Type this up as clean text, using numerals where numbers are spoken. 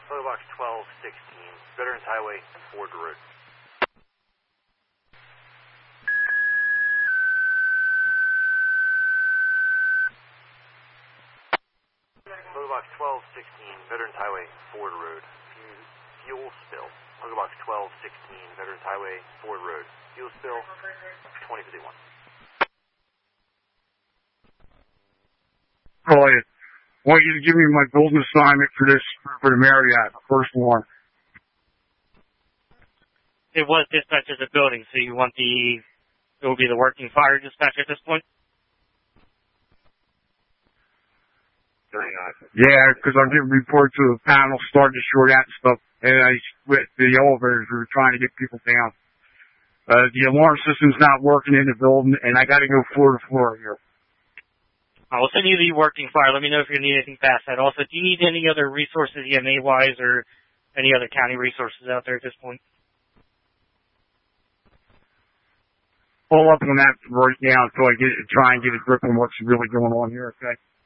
Photo Box 1216, Veterans Highway, Ford Road. Photo Box 1216, Veterans Highway, Ford Road. Fuel spill. Photo Box 1216, Veterans Highway, Ford Road. Fuel spill, 2051. Oh, yeah. I want you to give me my golden assignment for this, for the Marriott, first one. It was dispatch at the building, so you want it will be the working fire dispatch at this point? Yeah, because I'm getting reported to the panel starting to short out and stuff, and I split the elevators. We were trying to get people down. The alarm system's not working in the building, and I got to go floor to floor here. I will send you the working fire. Let me know if you need anything past that. Also, do you need any other resources, EMA-wise, or any other county resources out there at this point? Pull up on that right now until I try and get a grip on what's really going on here, okay?